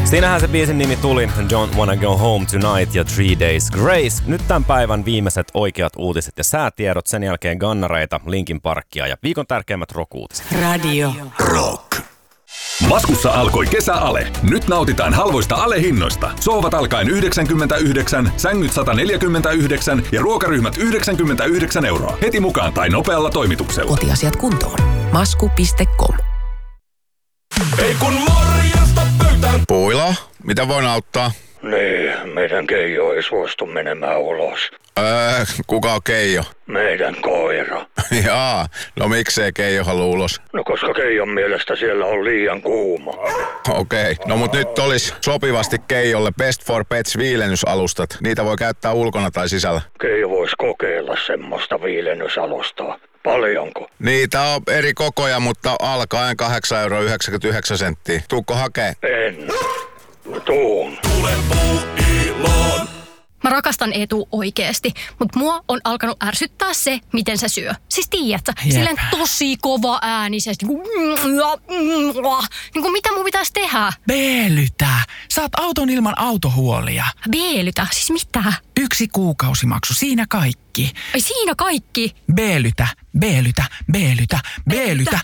Siinähän se biisin nimi tuli, Don't Wanna Go Home Tonight ja 3 Days Grace. Nyt tämän päivän viimeiset oikeat uutiset ja säätiedot, sen jälkeen Gannareita, Linkin Parkia ja viikon tärkeimmät rock-uutiset. Radio Rock. Maskussa alkoi kesäale. Nyt nautitaan halvoista alehinnoista. Sohvat alkaen 99, sängyt 149 ja ruokaryhmät 99 €. Heti mukaan tai nopealla toimituksella. Kotiasiat kuntoon. Masku.com. Ei kun morjesta pöytään. Puilo, mitä voin auttaa? Niin, meidän Keijo ei suostu menemään ulos. Kuka on Keijo? Meidän koira. Jaa, no miksei Keijo haluu ulos? No koska Keijon mielestä siellä on liian kuuma. Okei, no mut nyt olisi sopivasti Keijolle Best for Pets viilennysalustat. Niitä voi käyttää ulkona tai sisällä. Keijo voisi kokeilla semmoista viilennysalustaa. Paljonko? Niitä on eri kokoja, mutta alkaen 8,99 €. Tuukko hakee? En. Tuun. Tule Puuiloon. Mä rakastan Eetu oikeesti, mutta mua on alkanut ärsyttää se, miten se syö. Siis tiedätkö, silleen tosi kova äänisesti. Niin kuin mitä mun pitäisi tehdä? Beelytä. Saat auton ilman autohuolia. Beelytä? Siis mitä? 1 kuukausimaksu, siinä kaikki. Ai siinä kaikki? Beelytä, beelytä, beelytä, beelytä,